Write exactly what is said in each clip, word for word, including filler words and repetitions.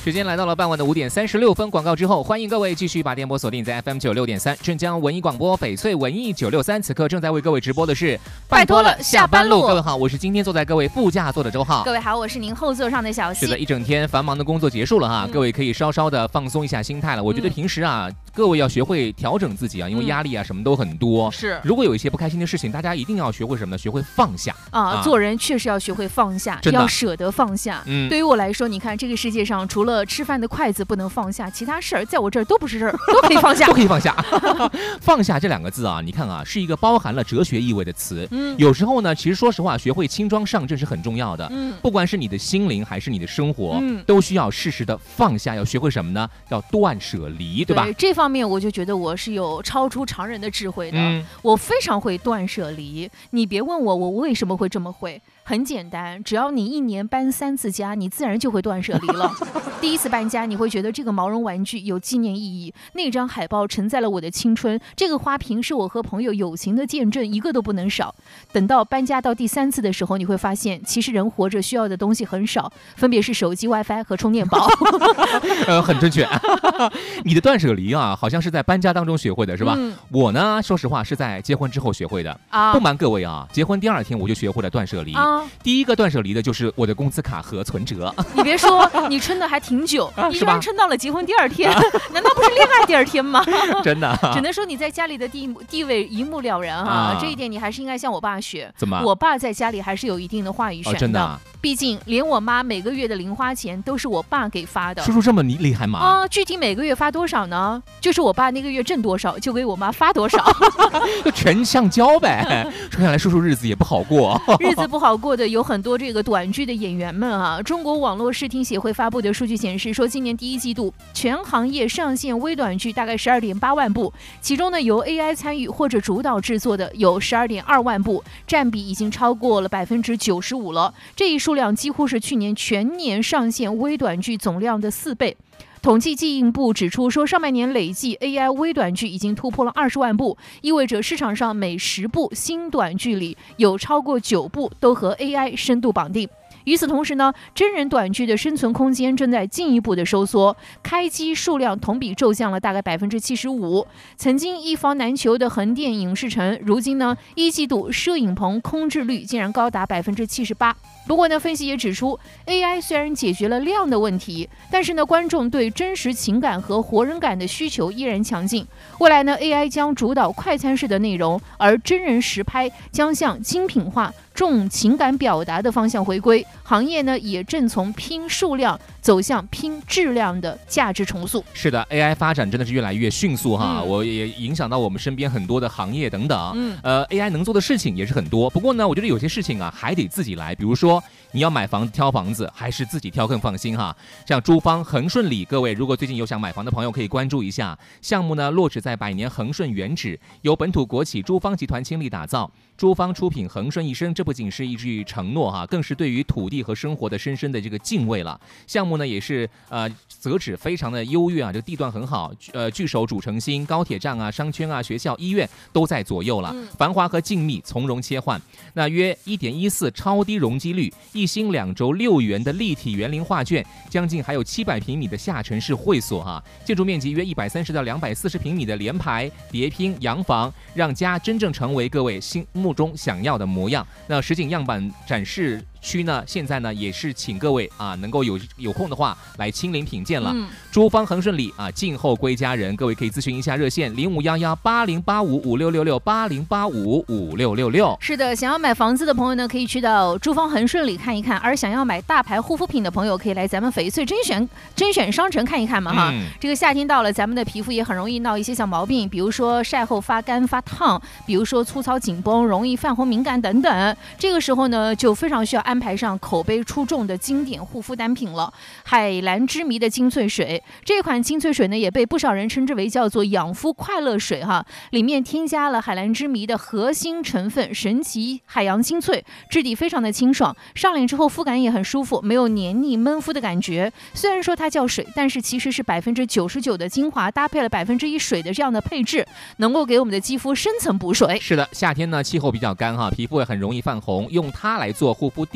时间来到了傍晚的五点三十六分，广告之后，欢迎各位继续把电波锁定在 F M 九六点三镇江文艺广播翡翠文艺九六三，此刻正在为各位直播的是拜托了下班路。 各位好，我是今天坐在各位副驾座的周浩。 各位好，我是您后座上的小溪。 是的，一整天繁忙的工作结束了哈，嗯、各位可以稍稍的放松一下心态了。我觉得平时啊，嗯、各位要学会调整自己啊，因为压力啊什么都很多。 嗯、是， 如果有一些不开心的事情，大家一定要学会什么呢？学会放下啊！啊做人确实要学会放下，要舍得放下。嗯，对于我来说，你看这个世界上除了吃饭的筷子不能放下，其他事儿在我这儿都不是事儿，都可以放下， 都可以放下。放下这两个字啊，你看啊，是一个包含了哲学意味的词。嗯，有时候呢，其实说实话，学会轻装上阵是很重要的。嗯，不管是你的心灵还是你的生活，嗯，都需要适时的放下。要学会什么呢？要断舍离，对吧？ 对，这方面我就觉得我是有超出常人的智慧的。嗯，我非常会断舍离。你别问我，我为什么会这么会。很简单，只要你一年搬三次家，你自然就会断舍离了。第一次搬家，你会觉得这个毛绒玩具有纪念意义，那张海报承载了我的青春，这个花瓶是我和朋友友情的见证，一个都不能少。等到搬家到第三次的时候，你会发现，其实人活着需要的东西很少，分别是手机、WiFi 和充电宝。 呃，很正确。你的断舍离啊，好像是在搬家当中学会的，是吧？嗯、我呢，说实话是在结婚之后学会的。啊，不瞒各位啊，结婚第二天我就学会了断舍离。啊第一个断舍离的就是我的工资卡和存折。 你别说，你撑的还挺久，你居然撑到了结婚第二天，难道不是恋爱第二天吗？ 真的， 只能说你在家里的地地位一目了然哈、啊。这一点你还是应该向我爸学。 怎么？ 我爸在家里还是有一定的话语权的。 哦、真的、啊。 毕竟连我妈每个月的零花钱都是我爸给发的。 叔叔这么厉害吗？ 啊，具体每个月发多少呢？就是我爸那个月挣多少，就给我妈发多少。 就全项交呗。说下来，叔叔日子也不好过。 日子不好过的有很多这个短剧的演员们啊。中国网络视听协会发布的数据显示，说今年第一季度全行业上线微短剧大概十二点八万部，其中呢由 A I 参与或者主导制作的有十二点二万部，占比已经超过了百分之九十五了。这一数量几乎是去年全年上线微短剧总量的四倍。统计技印部指出说，上半年累计 A I 微短剧已经突破了二十万部，意味着市场上每十部新短剧里有超过九部都和 A I 深度绑定。与此同时呢，真人短剧的生存空间正在进一步的收缩，开机数量同比骤降了大概百分之七十五。曾经一房难求的横店影视城，如今呢一季度摄影棚空置率竟然高达百分之七十八。不过呢，分析也指出 ，A I 虽然解决了量的问题，但是呢，观众对真实情感和活人感的需求依然强劲。未来呢 ，A I 将主导快餐式的内容，而真人实拍将向精品化、重情感表达的方向回归。行业呢也正从拼数量走向拼质量的价值重塑。 是的 ，A I 发展真的是越来越迅速哈，嗯、我也影响到我们身边很多的行业等等。嗯，呃 ，A I 能做的事情也是很多。不过呢，我觉得有些事情啊还得自己来，比如说你要买房挑房子，还是自己挑更放心哈。像珠方恒顺里，各位如果最近有想买房的朋友可以关注一下项目呢，落址在百年恒顺原址，由本土国企珠方集团倾力打造。珠方出品恒顺一生，这不仅是一句承诺哈，更是对于土地和生活的深深的这个敬畏了。项目呢也是呃择址非常的优越啊，这个地段很好，呃据守主城心，高铁站啊、商圈啊、学校、医院都在左右了，嗯、繁华和静谧从容切换。那约 一点一四 超低容积率，一星两轴六元的立体园林画卷，将近还有七百平米的下沉式会所哈，建筑面积约一百三十到两百四十平米的联排叠拼洋房，让家真正成为各位心目中想要的模样。那实景样板展示区呢，现在呢也是请各位啊能够有有空的话来亲临品鉴了。嗯、珠方恒顺里啊，静候归家人，各位可以咨询一下热线零五幺幺八零八五五六六六八零八五五六六六。 是的，想要买房子的朋友呢，可以去到珠方恒顺里看一看；而想要买大牌护肤品的朋友，可以来咱们翡翠甄选甄选商城看一看嘛哈。嗯、这个夏天到了，咱们的皮肤也很容易闹一些小毛病，比如说晒后发干发烫，比如说粗糙紧绷，容易泛红敏感等等。这个时候呢，就非常需要安排上口碑出众的经典护肤单品了。海蓝之谜的精粹水，这款精粹水呢，也被不少人称之为叫做养肤快乐水哈。里面添加了海蓝之谜的核心成分神奇海洋精粹，质地非常的清爽，上脸之后肤感也很舒服，没有黏腻闷肤的感觉。虽然说它叫水，但是其实是百分之九十九的精华搭配了百分之一水的这样的配置，能够给我们的肌肤深层补水。 是的，夏天呢气候比较干哈，皮肤也很容易泛红，用它来做护肤第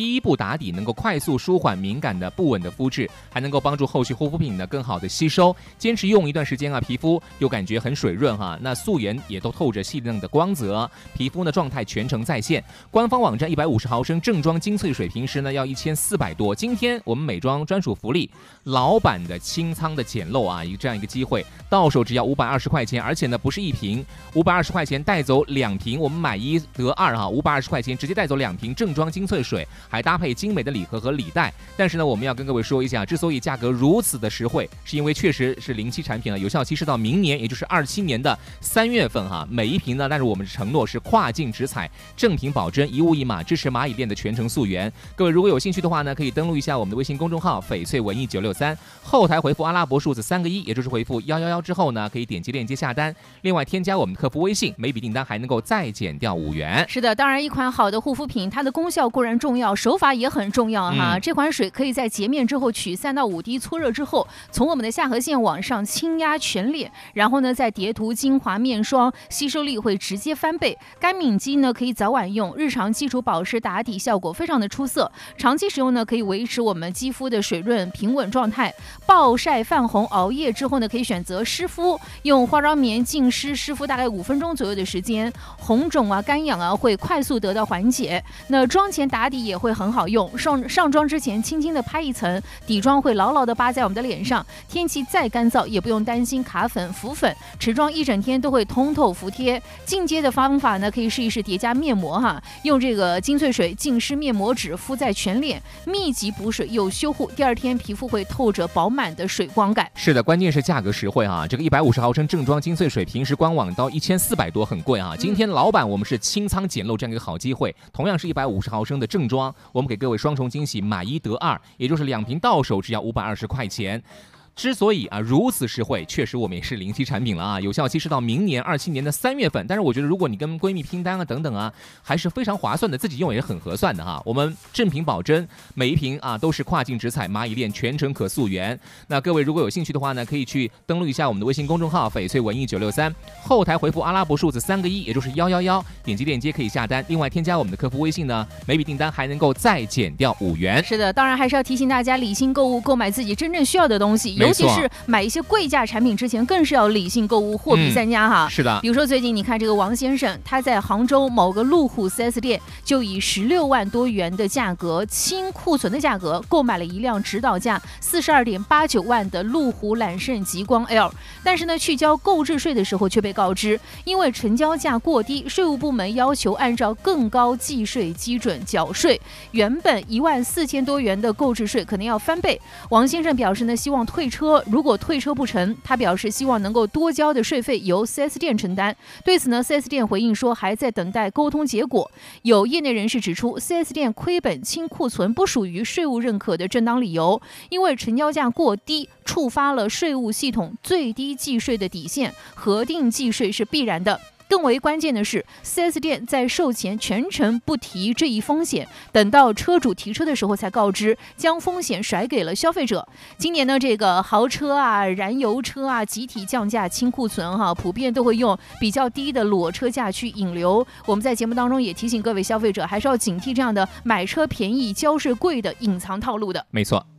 第一步打底，能够快速舒缓敏感的不稳的肤质，还能够帮助后续护肤品呢更好的吸收。坚持用一段时间啊，皮肤又感觉很水润哈，那素颜也都透着细嫩的光泽，皮肤呢状态全程在线。官方网站一百五十毫升正装精粹水平时呢要一千四百多，今天我们美妆专属福利，老版的清仓的捡漏啊，一这样一个机会，到手只要五百二十块钱，而且呢不是一瓶，五百二十块钱带走两瓶，我们买一得二哈，五百二十块钱直接带走两瓶正装精粹水，还搭配精美的礼盒和礼袋。但是呢，我们要跟各位说一下，之所以价格如此的实惠，是因为确实是临期产品了，有效期是到明年，也就是二七年的三月份哈。每一瓶呢，但是我们承诺是跨境直采，正品保真，一物一码，支持蚂蚁链的全程溯源。各位如果有兴趣的话呢，可以登录一下我们的微信公众号翡翠文艺九六三，后台回复阿拉伯数字三个一，也就是回复幺幺幺之后呢，可以点击链接下单。另外添加我们的客服微信，每笔订单还能够再减掉五元。 是的，当然一款好的护肤品，它的功效固然重要，手法也很重要哈。嗯、这款水可以在洁面之后取三到五滴搓热之后，从我们的下颌线往上轻压全脸，然后呢再叠涂精华面霜，吸收力会直接翻倍。干敏肌呢可以早晚用，日常基础保湿打底效果非常的出色。长期使用呢可以维持我们肌肤的水润平稳状态。暴晒泛红熬夜之后呢，可以选择湿敷，用化妆棉浸湿湿敷大概五分钟左右的时间，红肿啊干痒啊会快速得到缓解。那妆前打底也会很好用，上上妆之前轻轻的拍一层，底妆会牢牢的扒在我们的脸上，天气再干燥也不用担心卡粉浮粉，持妆一整天都会通透服帖。进阶的方法呢，可以试一试叠加面膜哈，用这个精粹水浸湿面膜纸敷在全脸，密集补水又修护，第二天皮肤会透着饱满的水光感。 是的，关键是价格实惠啊！这个一百五十毫升正装精粹水，平时官网到一千四百多，很贵啊！今天老板我们是清仓捡漏这样一个好机会，同样是一百五十毫升的正装，我们给各位双重惊喜，买一得二，也就是两瓶到手只要五百二十块钱。之所以啊如此实惠，确实我们也是临期产品了啊，有效期是到明年二七年的三月份。但是我觉得如果你跟闺蜜拼单啊等等啊，还是非常划算的，自己用也是很合算的哈。我们正品保真，每一瓶啊都是跨境直采，蚂蚁链全程可溯源。那各位如果有兴趣的话呢，可以去登录一下我们的微信公众号翡翠文艺九六三，后台回复阿拉伯数字三个一，也就是幺幺幺，点击链接可以下单。另外添加我们的客服微信呢，每笔订单还能够再减掉五元。 是的，当然还是要提醒大家理性购物，购买自己真正需要的东西。尤其是买一些贵价产品之前，更是要理性购物，货比三家哈、 嗯。是的， 比如说最近你看这个王先生，他在杭州某个路虎 四 S 店，就以十六万多元的价格，清库存的价格，购买了一辆指导价四十二点八九万的路虎揽胜极光 L。但是呢，去交购置税的时候却被告知，因为成交价过低，税务部门要求按照更高计税基准缴税，原本一万四千多元的购置税可能要翻倍。王先生表示呢，希望退车。如果退车不成，他表示希望能够多交的税费由 四 S 店承担。对此呢 ，四 S 店回应说还在等待沟通结果。有业内人士指出 ，四 S 店亏本清库存不属于税务认可的正当理由，因为成交价过低，触发了税务系统最低计税的底线，核定计税是必然的。更为关键的是 ，四 S 店在售前全程不提这一风险，等到车主提车的时候才告知，将风险甩给了消费者。今年呢，这个豪车啊、燃油车啊集体降价清库存哈、啊，普遍都会用比较低的裸车价去引流。我们在节目当中也提醒各位消费者，还是要警惕这样的买车便宜交税贵的隐藏套路的。 没错。